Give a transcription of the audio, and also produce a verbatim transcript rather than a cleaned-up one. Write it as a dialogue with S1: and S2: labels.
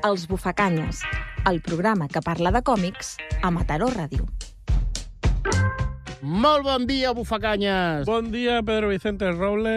S1: Els Bufacanyes, el programa que parla de còmics a Mataró Ràdio.
S2: Molt bon dia, Bufacanyes!
S3: Bon dia, Pedro Vicente Robles.